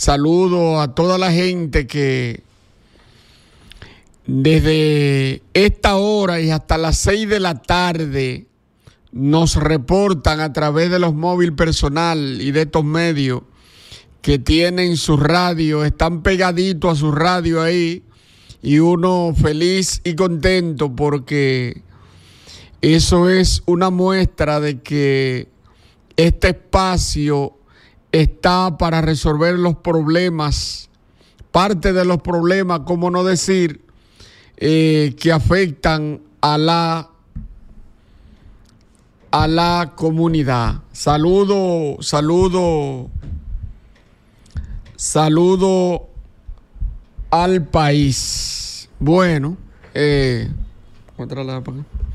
saludo a toda la gente que desde esta hora y hasta las 6 de la tarde nos reportan a través de los móviles personal y de estos medios que tienen su radio, están pegaditos a su radio ahí, y uno feliz y contento porque eso es una muestra de que este espacio está para resolver los problemas, parte de los problemas, cómo no decir, que afectan a la comunidad. Saludo al país. Bueno, otra la para acá.